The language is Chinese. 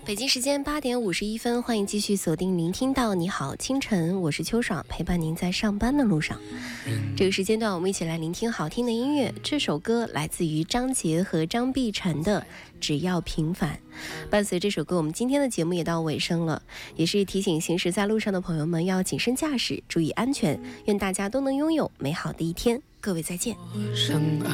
北京时间8:51，欢迎继续锁定聆听到你好清晨，我是秋爽，陪伴您在上班的路上。这个时间段我们一起来聆听好听的音乐，这首歌来自于张杰和张碧晨的《只要平凡》。伴随这首歌，我们今天的节目也到尾声了，也是提醒行驶在路上的朋友们要谨慎驾驶，注意安全，愿大家都能拥有美好的一天。各位再见。